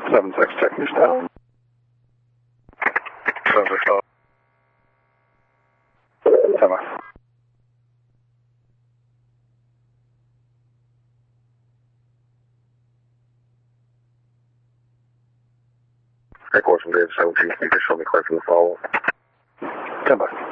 7-6, check your style. 7-6, 7. Air Course from David 17, you can show me clear from the follow. 10 by.